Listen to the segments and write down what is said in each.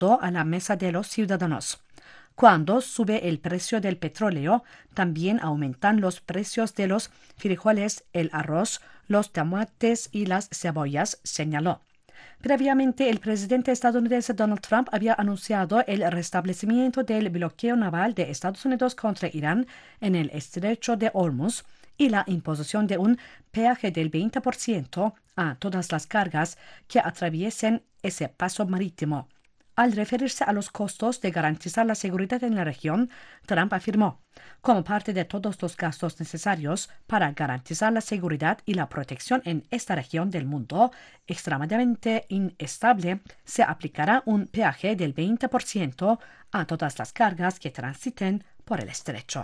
directo a la mesa de los ciudadanos. Cuando sube el precio del petróleo, también aumentan los precios de los frijoles, el arroz, los tomates y las cebollas, señaló. Previamente, el presidente estadounidense Donald Trump había anunciado el restablecimiento del bloqueo naval de Estados Unidos contra Irán en el estrecho de Hormuz y la imposición de un peaje del 20% a todas las cargas que atraviesen ese paso marítimo. Al referirse a los costos de garantizar la seguridad en la región, Trump afirmó: como parte de todos los gastos necesarios para garantizar la seguridad y la protección en esta región del mundo extremadamente inestable, se aplicará un peaje del 20% a todas las cargas que transiten por el estrecho.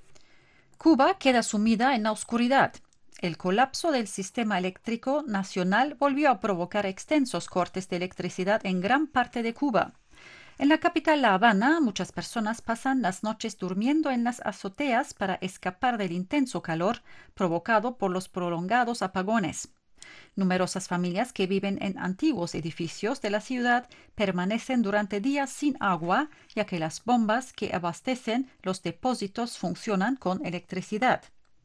Cuba queda sumida en la oscuridad. El colapso del sistema eléctrico nacional volvió a provocar extensos cortes de electricidad en gran parte de Cuba. En la capital, La Habana, muchas personas pasan las noches durmiendo en las azoteas para escapar del intenso calor provocado por los prolongados apagones. Numerosas familias que viven en antiguos edificios de la ciudad permanecen durante días sin agua, ya que las bombas que abastecen los depósitos funcionan con electricidad.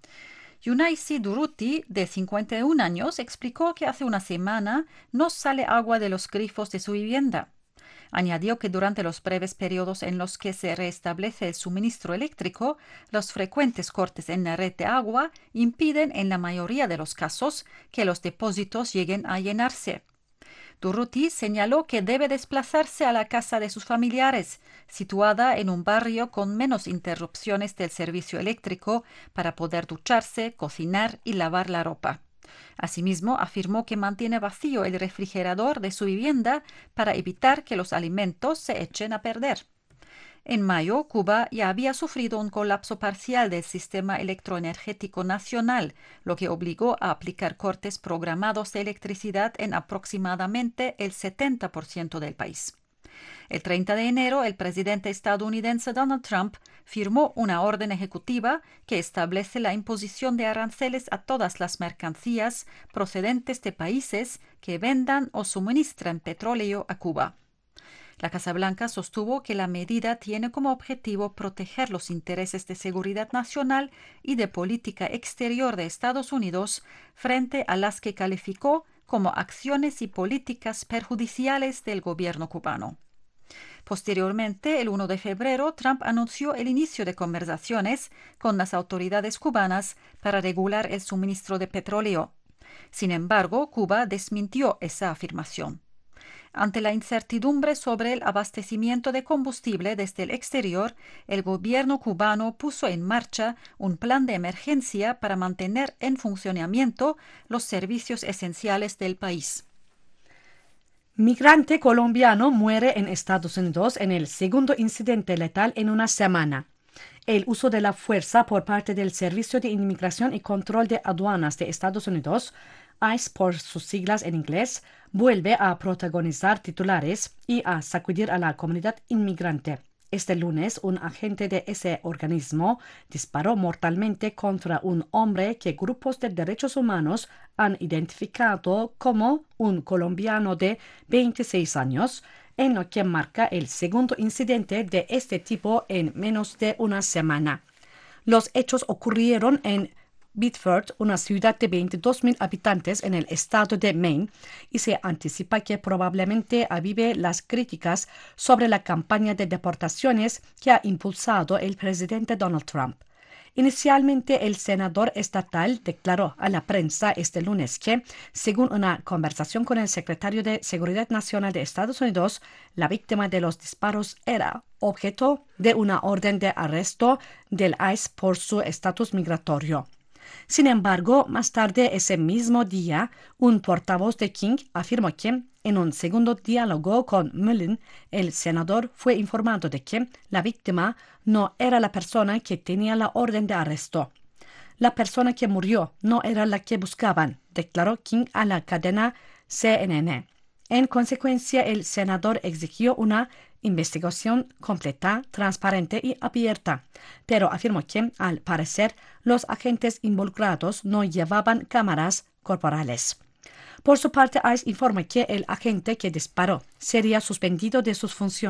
Yunaisi Durruti, de 51 años, explicó que hace una semana no sale agua de los grifos de su vivienda. Añadió que durante los breves periodos en los que se restablece el suministro eléctrico, los frecuentes cortes en la red de agua impiden en la mayoría de los casos que los depósitos lleguen a llenarse. Durruti señaló que debe desplazarse a la casa de sus familiares, situada en un barrio con menos interrupciones del servicio eléctrico, para poder ducharse, cocinar y lavar la ropa. Asimismo, afirmó que mantiene vacío el refrigerador de su vivienda para evitar que los alimentos se echen a perder. En mayo, Cuba ya había sufrido un colapso parcial del sistema electroenergético nacional, lo que obligó a aplicar cortes programados de electricidad en aproximadamente el 70% del país. El 30 de enero, el presidente estadounidense Donald Trump firmó una orden ejecutiva que establece la imposición de aranceles a todas las mercancías procedentes de países que vendan o suministran petróleo a Cuba. La Casa Blanca sostuvo que la medida tiene como objetivo proteger los intereses de seguridad nacional y de política exterior de Estados Unidos frente a las que calificó como acciones y políticas perjudiciales del gobierno cubano. Posteriormente, el 1 de febrero, Trump anunció el inicio de conversaciones con las autoridades cubanas para regular el suministro de petróleo. Sin embargo, Cuba desmintió esa afirmación. Ante la incertidumbre sobre el abastecimiento de combustible desde el exterior, el gobierno cubano puso en marcha un plan de emergencia para mantener en funcionamiento los servicios esenciales del país. Migrante colombiano muere en Estados Unidos en el segundo incidente letal en una semana. El uso de la fuerza por parte del Servicio de Inmigración y Control de Aduanas de Estados Unidos, ICE por sus siglas en inglés, vuelve a protagonizar titulares y a sacudir a la comunidad inmigrante. Este lunes, un agente de ese organismo disparó mortalmente contra un hombre que grupos de derechos humanos han identificado como un colombiano de 26 años, en lo que marca el segundo incidente de este tipo en menos de una semana. Los hechos ocurrieron en Biddeford, una ciudad de 22,000 habitantes en el estado de Maine, y se anticipa que probablemente avive las críticas sobre la campaña de deportaciones que ha impulsado el presidente Donald Trump. Inicialmente, el senador estatal declaró a la prensa este lunes que, según una conversación con el secretario de Seguridad Nacional de Estados Unidos, la víctima de los disparos era objeto de una orden de arresto del ICE por su estatus migratorio. Sin embargo, más tarde ese mismo día, un portavoz de King afirmó que, en un segundo diálogo con Mullen, el senador fue informado de que la víctima no era la persona que tenía la orden de arresto. La persona que murió no era la que buscaban, declaró King a la cadena CNN. En consecuencia, el senador exigió una investigación completa, transparente y abierta, pero afirmó que, al parecer, los agentes involucrados no llevaban cámaras corporales. Por su parte, ICE informa que el agente que disparó sería suspendido de sus funciones.